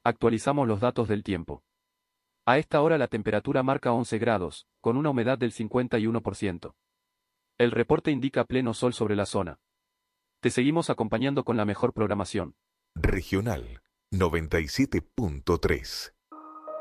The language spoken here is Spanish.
Actualizamos los datos del tiempo. A esta hora la temperatura marca 11 grados, con una humedad del 51%. El reporte indica pleno sol sobre la zona. Te seguimos acompañando con la mejor programación. Regional 97.3.